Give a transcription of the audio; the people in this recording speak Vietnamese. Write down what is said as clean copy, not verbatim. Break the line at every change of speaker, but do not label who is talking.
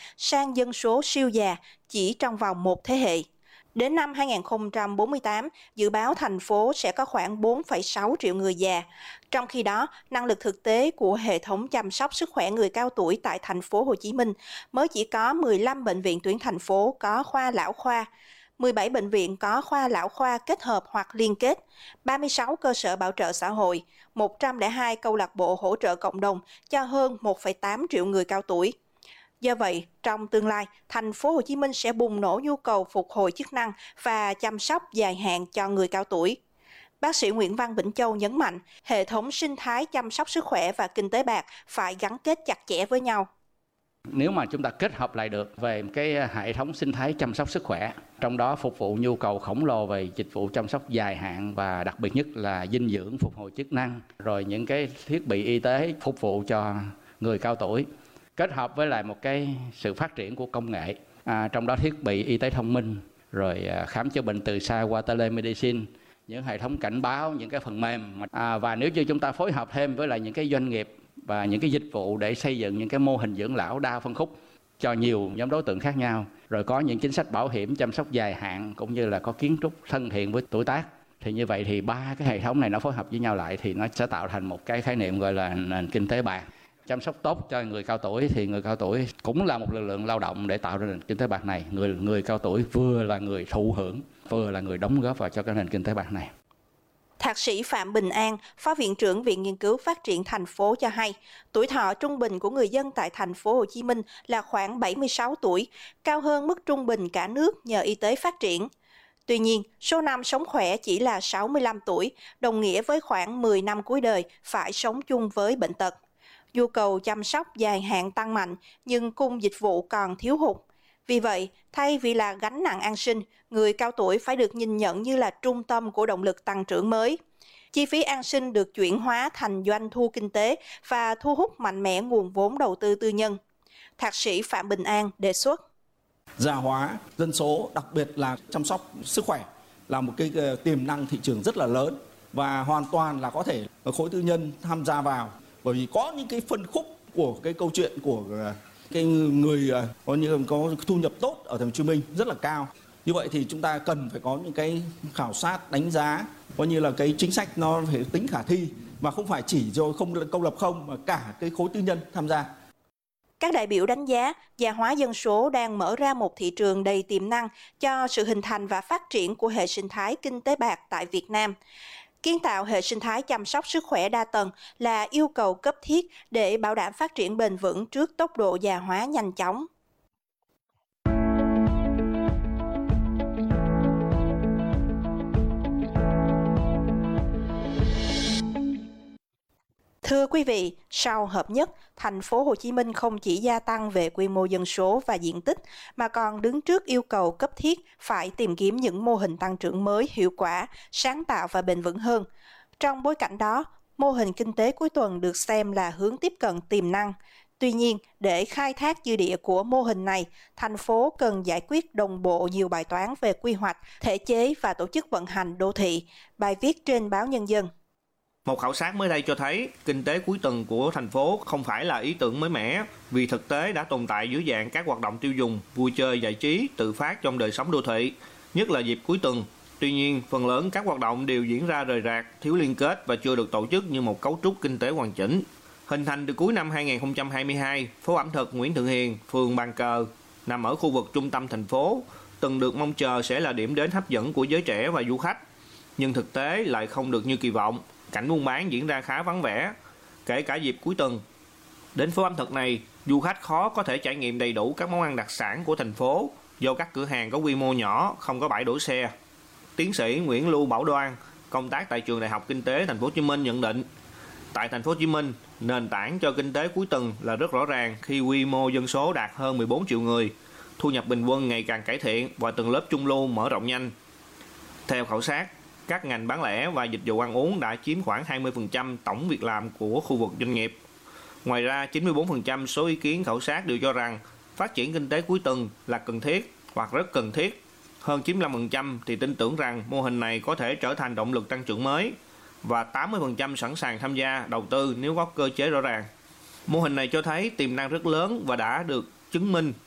sang dân số siêu già chỉ trong vòng một thế hệ. Đến năm 2048, dự báo thành phố sẽ có khoảng 4,6 triệu người già. Trong khi đó, năng lực thực tế của hệ thống chăm sóc sức khỏe người cao tuổi tại thành phố Hồ Chí Minh mới chỉ có 15 bệnh viện tuyến thành phố có khoa lão khoa, 17 bệnh viện có khoa lão khoa kết hợp hoặc liên kết, 36 cơ sở bảo trợ xã hội, 102 câu lạc bộ hỗ trợ cộng đồng cho hơn 1,8 triệu người cao tuổi. Do vậy, trong tương lai, thành phố Hồ Chí Minh sẽ bùng nổ nhu cầu phục hồi chức năng và chăm sóc dài hạn cho người cao tuổi. Bác sĩ Nguyễn Văn Vĩnh Châu nhấn mạnh, hệ thống sinh thái chăm sóc sức khỏe và kinh tế bạc phải gắn kết chặt chẽ với nhau.
Nếu mà chúng ta kết hợp lại được về cái hệ thống sinh thái chăm sóc sức khỏe, trong đó phục vụ nhu cầu khổng lồ về dịch vụ chăm sóc dài hạn và đặc biệt nhất là dinh dưỡng, phục hồi chức năng, rồi những cái thiết bị y tế phục vụ cho người cao tuổi, kết hợp với lại một cái sự phát triển của công nghệ, trong đó thiết bị y tế thông minh, rồi khám chữa bệnh từ xa qua telemedicine, những hệ thống cảnh báo, những cái phần mềm, và nếu như chúng ta phối hợp thêm với lại những cái doanh nghiệp và những cái dịch vụ để xây dựng những cái mô hình dưỡng lão đa phân khúc cho nhiều nhóm đối tượng khác nhau, rồi có những chính sách bảo hiểm chăm sóc dài hạn cũng như là có kiến trúc thân thiện với tuổi tác, thì như vậy thì ba cái hệ thống này nó phối hợp với nhau lại thì nó sẽ tạo thành một cái khái niệm gọi là nền kinh tế bạc. Chăm sóc tốt cho người cao tuổi thì người cao tuổi cũng là một lực lượng lao động để tạo ra nền kinh tế bạc này. Người cao tuổi vừa là người thụ hưởng, vừa là người đóng góp vào cho cái nền kinh tế bạc này.
Thạc sĩ Phạm Bình An, Phó Viện trưởng Viện Nghiên cứu Phát triển thành phố cho hay, tuổi thọ trung bình của người dân tại thành phố Hồ Chí Minh là khoảng 76 tuổi, cao hơn mức trung bình cả nước nhờ y tế phát triển. Tuy nhiên, số năm sống khỏe chỉ là 65 tuổi, đồng nghĩa với khoảng 10 năm cuối đời phải sống chung với bệnh tật. Nhu cầu chăm sóc dài hạn tăng mạnh, nhưng cung dịch vụ còn thiếu hụt. Vì vậy, thay vì là gánh nặng an sinh, người cao tuổi phải được nhìn nhận như là trung tâm của động lực tăng trưởng mới. Chi phí an sinh được chuyển hóa thành doanh thu kinh tế và thu hút mạnh mẽ nguồn vốn đầu tư tư nhân. Thạc sĩ Phạm Bình An đề xuất.
Già hóa dân số, đặc biệt là chăm sóc sức khỏe, là một cái tiềm năng thị trường rất là lớn và hoàn toàn là có thể khối tư nhân tham gia vào, bởi vì có những cái phân khúc của cái câu chuyện của cái người có thu nhập tốt ở thành phố Hồ Chí Minh rất là cao. Như vậy thì chúng ta cần phải có những cái khảo sát, đánh giá, coi như là cái chính sách nó phải tính khả thi và không phải chỉ do công lập không mà cả cái khối tư nhân tham gia.
Các đại biểu đánh giá, già hóa dân số đang mở ra một thị trường đầy tiềm năng cho sự hình thành và phát triển của hệ sinh thái kinh tế bạc tại Việt Nam. Kiến tạo hệ sinh thái chăm sóc sức khỏe đa tầng là yêu cầu cấp thiết để bảo đảm phát triển bền vững trước tốc độ già hóa nhanh chóng. Thưa quý vị, sau hợp nhất, thành phố Hồ Chí Minh không chỉ gia tăng về quy mô dân số và diện tích mà còn đứng trước yêu cầu cấp thiết phải tìm kiếm những mô hình tăng trưởng mới hiệu quả, sáng tạo và bền vững hơn. Trong bối cảnh đó, mô hình kinh tế cuối tuần được xem là hướng tiếp cận tiềm năng. Tuy nhiên, để khai thác dư địa của mô hình này, thành phố cần giải quyết đồng bộ nhiều bài toán về quy hoạch, thể chế và tổ chức vận hành đô thị. Bài viết trên báo Nhân dân.
Một khảo sát mới đây cho thấy kinh tế cuối tuần của thành phố không phải là ý tưởng mới mẻ, vì thực tế đã tồn tại dưới dạng các hoạt động tiêu dùng, vui chơi, giải trí, tự phát trong đời sống đô thị, nhất là dịp cuối tuần. Tuy nhiên, phần lớn các hoạt động đều diễn ra rời rạc, thiếu liên kết và chưa được tổ chức như một cấu trúc kinh tế hoàn chỉnh. Hình thành từ cuối năm 2022, phố ẩm thực Nguyễn Thượng Hiền, phường Bàn Cờ, nằm ở khu vực trung tâm thành phố, từng được mong chờ sẽ là điểm đến hấp dẫn của giới trẻ và du khách. Nhưng thực tế lại không được như kỳ vọng. Cảnh buôn bán diễn ra khá vắng vẻ, kể cả dịp cuối tuần. Đến phố ẩm thực này, du khách khó có thể trải nghiệm đầy đủ các món ăn đặc sản của thành phố do các cửa hàng có quy mô nhỏ, không có bãi đổ xe. Tiến sĩ Nguyễn Lưu Bảo Đoan, công tác tại Trường Đại học Kinh tế Thành phố Hồ Chí Minh nhận định, tại Thành phố Hồ Chí Minh, nền tảng cho kinh tế cuối tuần là rất rõ ràng khi quy mô dân số đạt hơn 14 triệu người, thu nhập bình quân ngày càng cải thiện và tầng lớp trung lưu mở rộng nhanh. Theo khảo sát, các ngành bán lẻ và dịch vụ ăn uống đã chiếm khoảng 20% tổng việc làm của khu vực doanh nghiệp. Ngoài ra, 94% số ý kiến khảo sát đều cho rằng phát triển kinh tế cuối tuần là cần thiết hoặc rất cần thiết. Hơn 95% thì tin tưởng rằng mô hình này có thể trở thành động lực tăng trưởng mới và 80% sẵn sàng tham gia đầu tư nếu có cơ chế rõ ràng. Mô hình này cho thấy tiềm năng rất lớn và đã được chứng minh